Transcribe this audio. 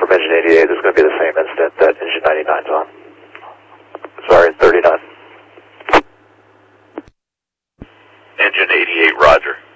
from engine 88, there's going to be the same incident that engine 99's on. Sorry, 39. Engine 88, roger.